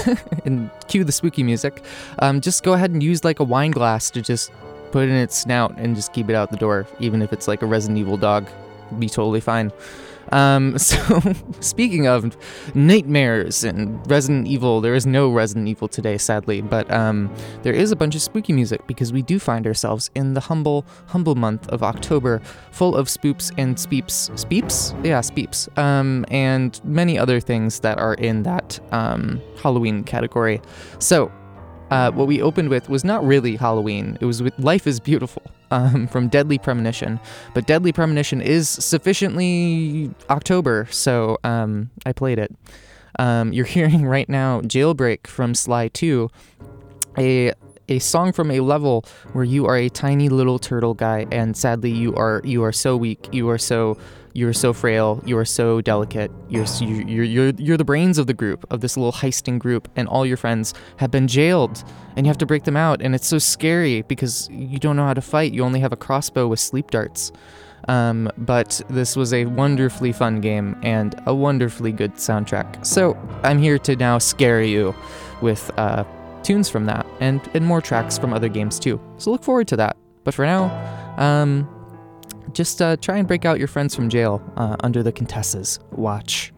and cue the spooky music, just go ahead and use like a wine glass to just put it in its snout and just keep it out the door, even if it's like a Resident Evil dog. Be totally fine. So speaking of nightmares and Resident Evil, there is no Resident Evil today, sadly, but there is a bunch of spooky music because we do find ourselves in the humble month of October, full of spoops and speeps, and many other things that are in that Halloween category. So what we opened with was not really Halloween. It was with Life is Beautiful from Deadly Premonition. But Deadly Premonition is sufficiently October, so I played it. You're hearing right now Jailbreak from Sly 2, a song from a level where you are a tiny little turtle guy, and sadly you are so weak, you are so frail, you are so delicate, you're the brains of the group, of this little heisting group, and all your friends have been jailed, and you have to break them out, and it's so scary because you don't know how to fight, you only have a crossbow with sleep darts. But this was a wonderfully fun game, and a wonderfully good soundtrack. So I'm here to now scare you with tunes from that, and more tracks from other games too. So look forward to that. But for now, just try and break out your friends from jail under the Contessa's watch.